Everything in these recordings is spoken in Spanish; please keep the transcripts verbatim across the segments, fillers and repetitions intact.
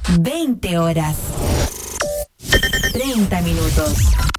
veinte horas. treinta minutos.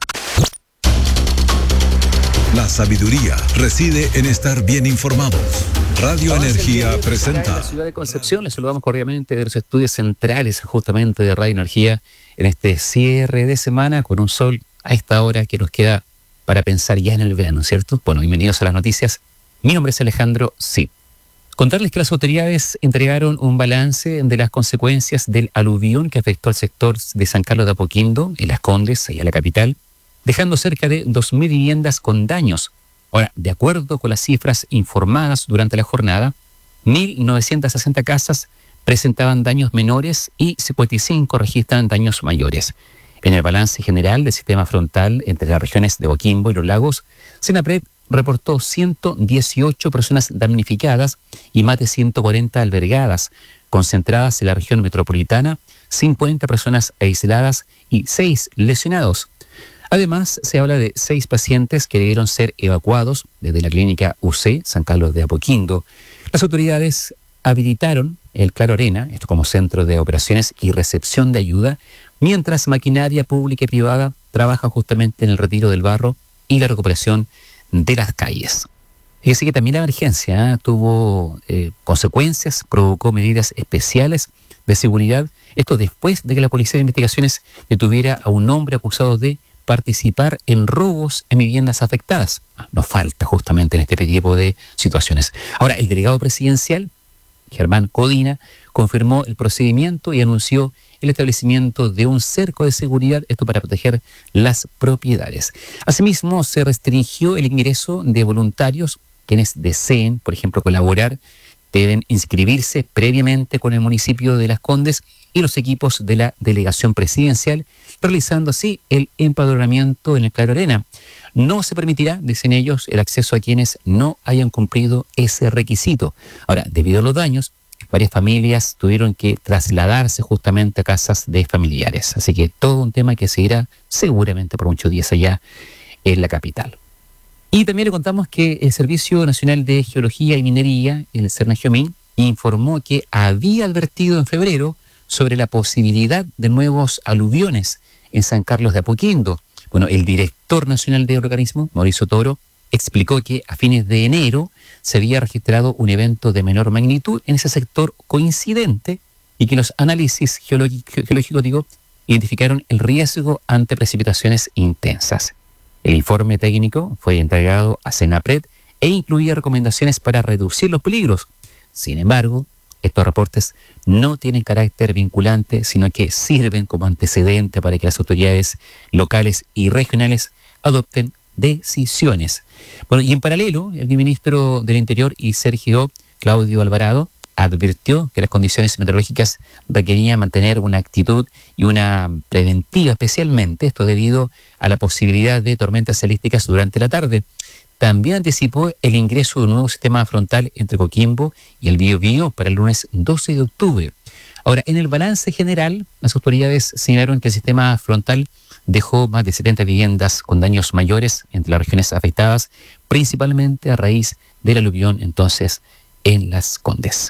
La sabiduría reside en estar bien informados. Radio Energía presenta. En la ciudad de Concepción les saludamos cordialmente de los estudios centrales justamente de Radio Energía en este cierre de semana con un sol a esta hora que nos queda para pensar ya en el verano, ¿cierto? Bueno, bienvenidos a las noticias. Mi nombre es Alejandro Cid. Contarles que las autoridades entregaron un balance de las consecuencias del aluvión que afectó al sector de San Carlos de Apoquindo, en Las Condes, allá en la capital, dejando cerca de dos mil viviendas con daños. Ahora, de acuerdo con las cifras informadas durante la jornada, mil novecientas sesenta casas presentaban daños menores y cincuenta y cinco registran daños mayores. En el balance general del sistema frontal entre las regiones de Coquimbo y Los Lagos, Senapred reportó ciento dieciocho personas damnificadas y más de ciento cuarenta albergadas, concentradas en la región metropolitana, cincuenta personas aisladas y seis lesionados. Además, se habla de seis pacientes que debieron ser evacuados desde la clínica U C San Carlos de Apoquindo. Las autoridades habilitaron el Claro Arena, esto como centro de operaciones y recepción de ayuda, mientras maquinaria pública y privada trabaja justamente en el retiro del barro y la recuperación de las calles. Fíjese que también la emergencia ¿eh? tuvo eh, consecuencias, provocó medidas especiales de seguridad. Esto después de que la Policía de Investigaciones detuviera a un hombre acusado de participar en robos en viviendas afectadas. Nos falta justamente en este tipo de situaciones. Ahora, el delegado presidencial, Germán Codina, confirmó el procedimiento y anunció el establecimiento de un cerco de seguridad, esto para proteger las propiedades. Asimismo, se restringió el ingreso de voluntarios. Quienes deseen, por ejemplo, colaborar, deben inscribirse previamente con el municipio de Las Condes y los equipos de la delegación presidencial, realizando así el empadronamiento en el Claro Arena. No se permitirá, dicen ellos, el acceso a quienes no hayan cumplido ese requisito. Ahora, debido a los daños, varias familias tuvieron que trasladarse justamente a casas de familiares. Así que todo un tema que seguirá seguramente por muchos días allá en la capital. Y también le contamos que el Servicio Nacional de Geología y Minería, el Cernagiomín, informó que había advertido en febrero sobre la posibilidad de nuevos aluviones en San Carlos de Apoquindo. Bueno, el director nacional del organismo, Mauricio Toro, explicó que a fines de enero se había registrado un evento de menor magnitud en ese sector coincidente y que los análisis geológicos digo, identificaron el riesgo ante precipitaciones intensas. El informe técnico fue entregado a Senapred e incluía recomendaciones para reducir los peligros. Sin embargo, estos reportes no tienen carácter vinculante, sino que sirven como antecedente para que las autoridades locales y regionales adopten decisiones. Bueno, y en paralelo, el ministro del Interior y Sergio Claudio Alvarado advirtió que las condiciones meteorológicas requerían mantener una actitud y una preventiva, especialmente esto debido a la posibilidad de tormentas elípticas durante la tarde. También anticipó el ingreso de un nuevo sistema frontal entre Coquimbo y el Biobío para el lunes doce de octubre. Ahora, en el balance general, las autoridades señalaron que el sistema frontal dejó más de setenta viviendas con daños mayores entre las regiones afectadas, principalmente a raíz del aluvión entonces en Las Condes.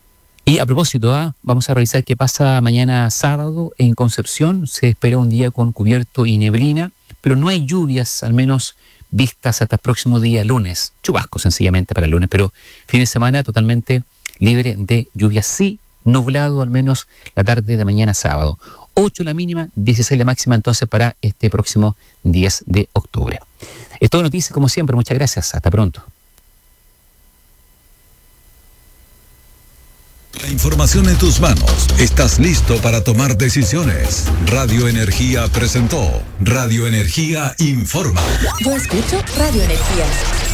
Y a propósito, ¿ah? vamos a revisar qué pasa mañana sábado en Concepción. Se espera un día con cubierto y neblina, pero no hay lluvias, al menos vistas hasta el próximo día lunes. Chubasco sencillamente para el lunes, pero fin de semana totalmente libre de lluvias. Sí, nublado al menos la tarde de mañana sábado. ocho la mínima, dieciséis la máxima entonces para este próximo diez de octubre. Es todo noticia como siempre. Muchas gracias. Hasta pronto. La información en tus manos. ¿Estás listo para tomar decisiones? Radio Energía presentó Radio Energía Informa. Yo escucho Radio Energía.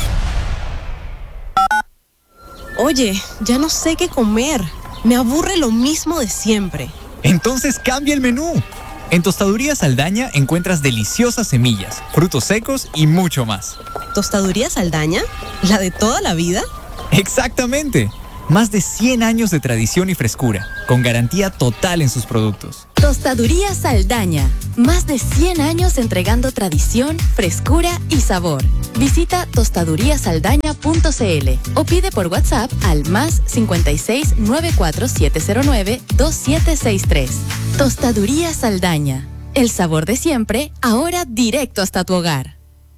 Oye, ya no sé qué comer. Me aburre lo mismo de siempre. Entonces cambia el menú. En Tostaduría Saldaña encuentras deliciosas semillas, frutos secos y mucho más. ¿Tostaduría Saldaña? ¿La de toda la vida? Exactamente. Más de cien años de tradición y frescura, con garantía total en sus productos. Tostaduría Saldaña. Más de cien años entregando tradición, frescura y sabor. Visita tostaduría saldaña punto c l o pide por WhatsApp al más cincuenta y seis, noventa y cuatro, setecientos nueve, veintisiete sesenta y tres. Tostaduría Saldaña. El sabor de siempre, ahora directo hasta tu hogar.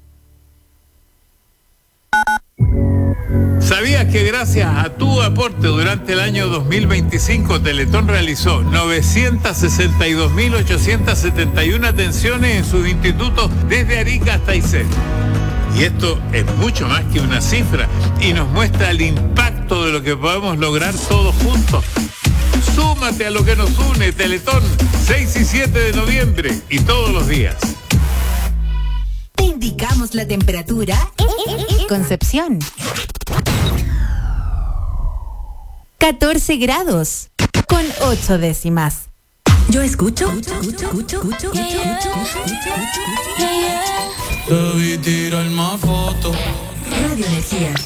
¿Sabías que gracias a tu aporte durante el año dos mil veinticinco Teletón realizó novecientas sesenta y dos mil ochocientas setenta y una atenciones en sus institutos desde Arica hasta Aysén? Y esto es mucho más que una cifra y nos muestra el impacto de lo que podemos lograr todos juntos. Súmate a lo que nos une, Teletón, seis y siete de noviembre y todos los días. Te indicamos la temperatura. Concepción. catorce grados. Con ocho décimas. Yo escucho. Te vi tirar más fotos. Radio Energía.